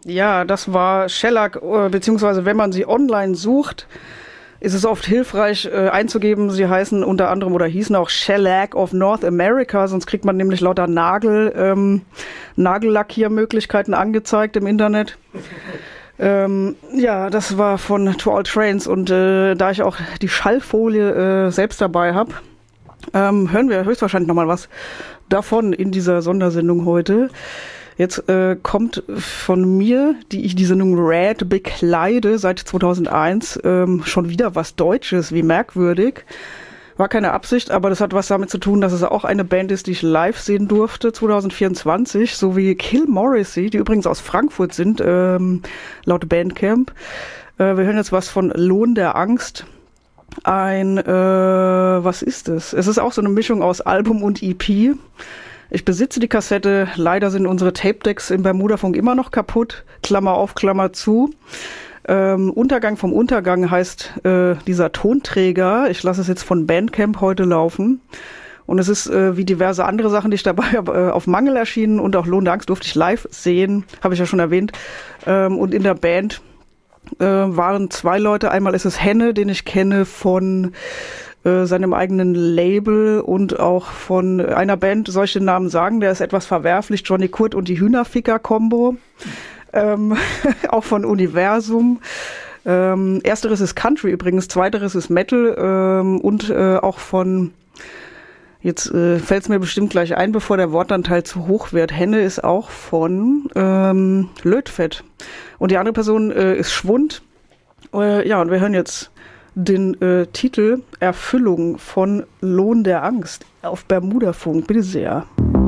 Ja, das war Shellac, beziehungsweise wenn man sie online sucht, ist es oft hilfreich einzugeben. Sie heißen unter anderem oder hießen auch Shellac of North America, sonst kriegt man nämlich lauter Nagellackiermöglichkeiten angezeigt im Internet. Ja, das war von To All Trains und da ich auch die Schallfolie selbst dabei habe, hören wir höchstwahrscheinlich nochmal was davon in dieser Sondersendung heute. Jetzt kommt von mir, die ich die Sendung Red bekleide seit 2001, schon wieder was Deutsches, wie merkwürdig. War keine Absicht, aber das hat was damit zu tun, dass es auch eine Band ist, die ich live sehen durfte 2024, so wie Kill Morrissey, die übrigens aus Frankfurt sind, laut Bandcamp. Wir hören jetzt was von Lohn der Angst. Was ist es? Es ist auch so eine Mischung aus Album und EP. Ich besitze die Kassette, leider sind unsere Tape-Decks im Bermudafunk immer noch kaputt, Klammer auf, Klammer zu. Untergang vom Untergang heißt dieser Tonträger. Ich lasse es jetzt von Bandcamp heute laufen. Und es ist wie diverse andere Sachen, die ich dabei habe, auf Mangel erschienen. Und auch Lohn der Angst durfte ich live sehen, habe ich ja schon erwähnt. Und in der Band waren zwei Leute. Einmal ist es Henne, den ich kenne von seinem eigenen Label und auch von einer Band, soll ich den Namen sagen, der ist etwas verwerflich, Johnny Kurt und die Hühnerficker-Kombo. Auch von Universum. Ersteres ist Country übrigens, zweiteres ist Metal und auch von, jetzt fällt es mir bestimmt gleich ein, bevor der Wortanteil zu hoch wird, Henne ist auch von Lötfett. Und die andere Person ist Schwund. Ja, und wir hören jetzt den Titel Erfüllung von Lohn der Angst auf Bermudafunk. Bitte sehr.